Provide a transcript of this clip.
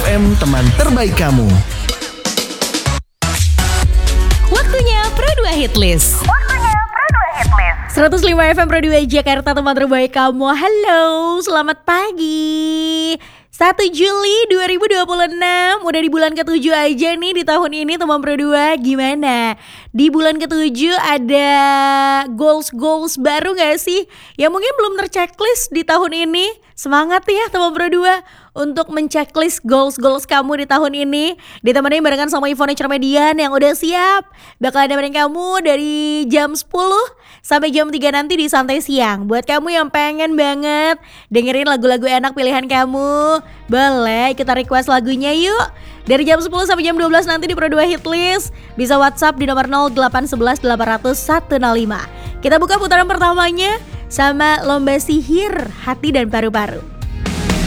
FM, teman terbaik kamu. Waktunya Pro 2 Hitlist. 105 FM Pro 2 Jakarta, teman terbaik kamu. Halo, selamat pagi. 1 Juli 2026, udah di bulan ke-7 aja nih di tahun ini teman Pro 2. Gimana? Di bulan ke-7 ada goals baru gak sih? Yang mungkin belum terchecklist di tahun ini. Semangat ya teman Pro 2 untuk menceklis goals kamu di tahun ini. Ditemani barengan sama Ivone Cermedian yang udah siap. Bakal nemenin kamu dari jam 10 sampai jam 3 nanti di Santai Siang. Buat kamu yang pengen banget dengerin lagu-lagu enak pilihan kamu, boleh kita request lagunya yuk. Dari jam 10 sampai jam 12 nanti di Pro 2 Hitlist. Bisa WhatsApp di nomor 0811 800 105. Kita buka putaran pertamanya sama Lomba Sihir Hati dan Paru-Paru.